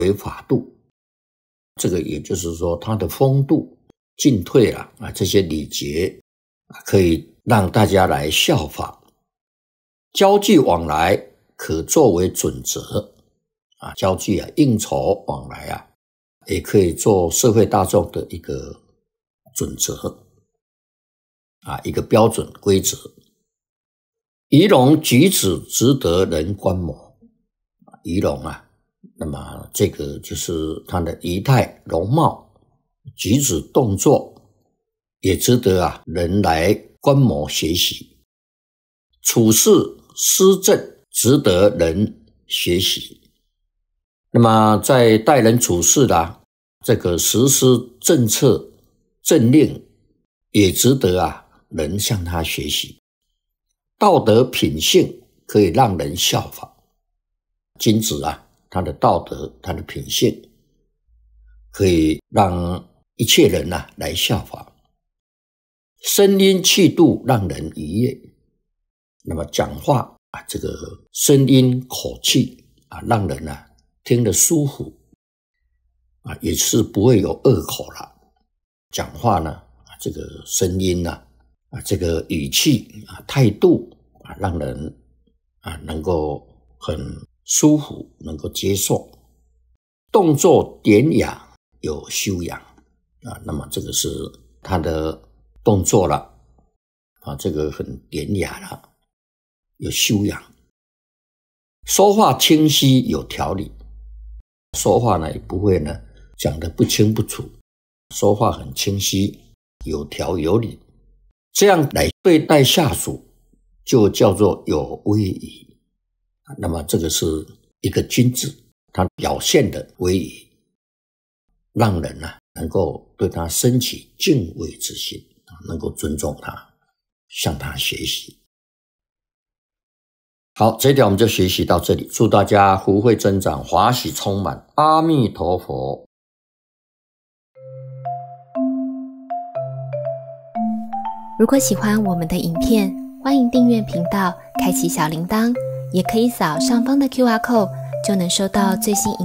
为法度。这个也就是说，他的风度、进退这些礼节可以让大家来效法。交际往来可作为准则交际应酬往来也可以做社会大众的一个准则一个标准规则。仪容举止值得人观摩。仪容那么这个就是他的仪态容貌、举止动作也值得人来观摩学习。处事施政值得人学习。那么在待人处事这个实施政策政令也值得人向他学习。道德品性可以让人效法。君子他的道德、他的品性可以让一切人来效法。声音气度让人愉悦。那么讲话这个声音口气让人听得舒服也是不会有恶口了。讲话呢这个声音这个语气态度让人能够很舒服，能够接受。动作典雅有修养那么这个是他的动作了这个很典雅了，有修养。说话清晰有条理。说话也不会讲得不清不楚，说话很清晰，有条有理，这样来对待下属就叫做有威仪。那么这个是一个君子他表现的威仪，让人能够对他升起敬畏之心，能够尊重他，向他学习。好，这一条我们就学习到这里。祝大家福慧增长，华喜充满。阿弥陀佛。 如果喜欢我们的影片，欢迎订阅频道，开启小铃铛，也可以扫上方的 QR code，就能收到最新影